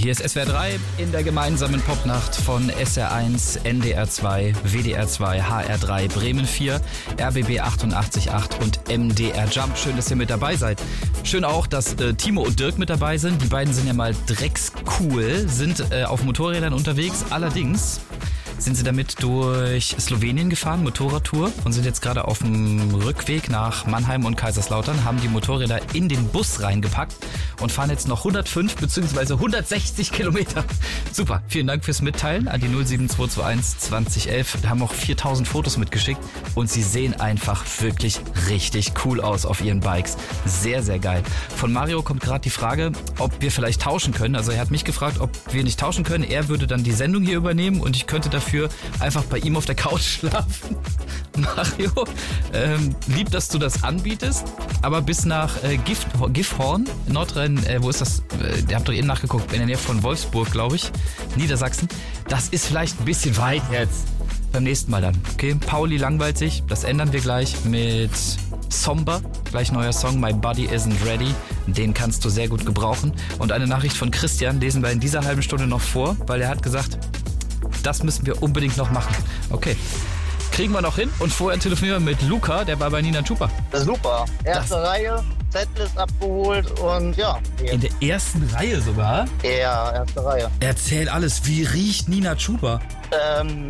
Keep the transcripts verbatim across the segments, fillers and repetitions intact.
Hier ist S W R drei in der gemeinsamen Popnacht von S R eins, N D R zwei, W D R zwei, H R drei, Bremen vier, R B B achtundachtzig Komma acht und M D R Jump. Schön, dass ihr mit dabei seid. Schön auch, dass äh, Timo und Dirk mit dabei sind. Die beiden sind ja mal dreckscool, sind äh, auf Motorrädern unterwegs. Allerdings sind sie damit durch Slowenien gefahren, Motorradtour, und sind jetzt gerade auf dem Rückweg nach Mannheim und Kaiserslautern, haben die Motorräder in den Bus reingepackt und fahren jetzt noch hundertfünf bzw. hundertsechzig Kilometer. Super, vielen Dank fürs Mitteilen an die null sieben zwei zwei eins zwanzig elf. Wir haben auch viertausend Fotos mitgeschickt und sie sehen einfach wirklich richtig cool aus auf ihren Bikes. Sehr, sehr geil. Von Mario kommt gerade die Frage, ob wir vielleicht tauschen können. Also er hat mich gefragt, ob wir nicht tauschen können. Er würde dann die Sendung hier übernehmen und ich könnte dafür einfach bei ihm auf der Couch schlafen. Mario, ähm, lieb, dass du das anbietest, aber bis nach äh, Gif- Gifhorn, Nordrhein, äh, wo ist das? Äh, ihr habt doch eben nachgeguckt, in der Nähe von Wolfsburg, glaube ich, Niedersachsen. Das ist vielleicht ein bisschen weit jetzt. Beim nächsten Mal dann, okay? Pauli langweilt sich, das ändern wir gleich mit Somber, gleich neuer Song, My Body Isn't Ready. Den kannst du sehr gut gebrauchen. Und eine Nachricht von Christian lesen wir in dieser halben Stunde noch vor, weil er hat gesagt, das müssen wir unbedingt noch machen. Okay, kriegen wir noch hin. Und vorher telefonieren wir mit Luca, der war bei Nina Chuba. Super. Erste das. Reihe, Setlist abgeholt und ja. In der ersten Reihe sogar? Ja, erste Reihe. Erzähl alles. Wie riecht Nina Chuba? Ähm,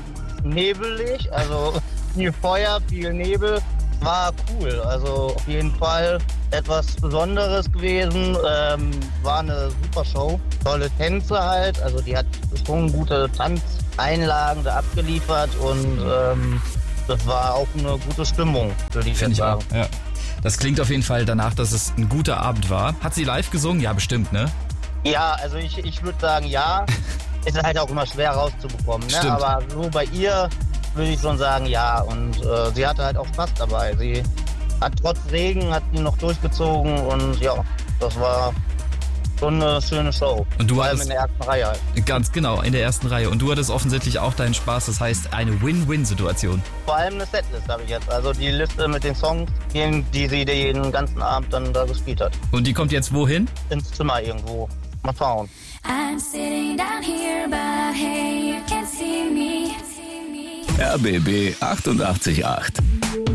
nebelig, also viel Feuer, viel Nebel. War cool, also auf jeden Fall etwas Besonderes gewesen. Ähm, war eine super Show. Tolle Tänze halt, also die hat schon gute Tanzeinlagen da abgeliefert und ähm, das war auch eine gute Stimmung, würde ich Finde sagen. Ich auch, ja. Das klingt auf jeden Fall danach, dass es ein guter Abend war. Hat sie live gesungen? Ja, bestimmt, ne? Ja, also ich, ich würde sagen, ja. Ist halt auch immer schwer rauszubekommen, ne? Aber so bei ihr würde ich schon sagen, ja. Und äh, sie hatte halt auch Spaß dabei. Sie hat trotz Regen, hat sie noch durchgezogen und ja, das war schon eine schöne Show. Und du Vor allem hattest, in der ersten Reihe halt. Ganz genau, in der ersten Reihe. Und du hattest offensichtlich auch deinen Spaß. Das heißt, eine Win-Win-Situation. Vor allem eine Setlist habe ich jetzt. Also die Liste mit den Songs, die, die sie den ganzen Abend dann da gespielt hat. Und die kommt jetzt wohin? Ins Zimmer irgendwo. Mal schauen. I'm sitting down here, but hey, you can't see me. R B B achtundachtzig Komma acht.